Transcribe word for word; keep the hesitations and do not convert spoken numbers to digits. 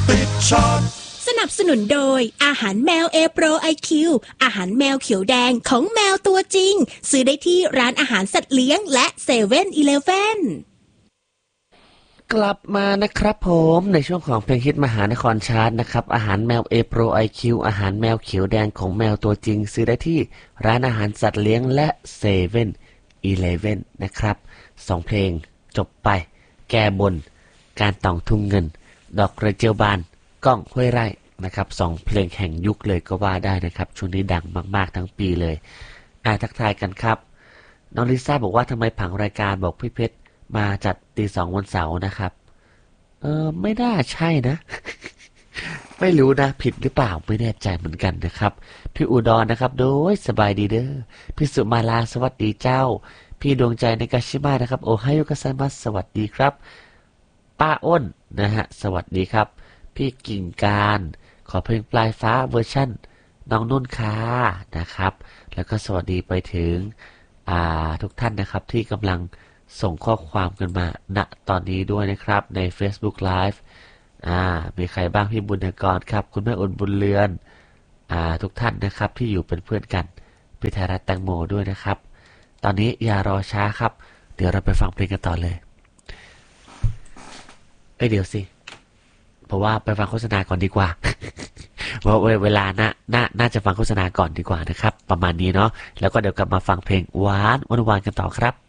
ติดช็อตสนับสนุนโดยอาหารแมวเอโปรไอคิวอาหารแมวเขียวแดงของแมวตัวจริงซื้อได้ที่ร้านอาหารสัตว์เลี้ยงและเซเว่นอีเลฟเว่นกลับมานะครับผมในช่วงของเพลงฮิตมหานครชาร์ตนะครับอาหารแมวเอโปรไอคิวอาหารแมวเขียวแดงของแมวตัวจริงซื้อได้ที่ร้านอาหารสัตว์เลี้ยงและเซเว่นอีเลฟเว่นนะครับสองเพลงจบไปแก้บนการต่องทุ่งเงินดอกกระเจียวบานก้องห้วยไร่นะครับสองเพลงแห่งยุคเลยก็ว่าได้นะครับช่วงนี้ดังมากๆทั้งปีเลยอ่าทักทายกันครับน้องลิซ่าบอกว่าทำไมผังรายการบอกพี่เพชรมาจัดตีสองวันเสาร์นะครับเออไม่น่าใช่นะ ไม่รู้นะผิดหรือเปล่าไม่แน่ใจเหมือนกันนะครับพี่อุดรนะครับโดยสบายดีเด้อพี่สุมาลาสวัสดีเจ้าพี่ดวงใจในกาชิมานะครับโอไฮโอกัสไซมัสสวัสดีครับป้าอ้นนะฮะสวัสดีครับพี่กิ่งการขอเพลงปลายฟ้าเวอร์ชั่นน้องนุ่นค่ะนะครับแล้วก็สวัสดีไปถึงอ่าทุกท่านนะครับที่กำลังส่งข้อความกันมาณตอนนี้ด้วยนะครับใน Facebook Live อ่ามีใครบ้างพี่บุญกรครับคุณแม่อุ่นบุญเรือนอ่าทุกท่านนะครับที่อยู่เป็นเพื่อนกันพี่ไทยรัฐแตงโมด้วยนะครับตอนนี้อย่ารอช้าครับเดี๋ยวเราไปฟังเพลงกันต่อเลยเอ้ยเดี๋ยวสิเพราะว่าไปฟังโฆษณาก่อนดีกว่า ว่าเวลาน่าน่าน่าจะฟังโฆษณาก่อนดีกว่านะครับประมาณนี้เนาะแล้วก็เดี๋ยวกลับมาฟังเพลงหวานวันวานกันต่อครับ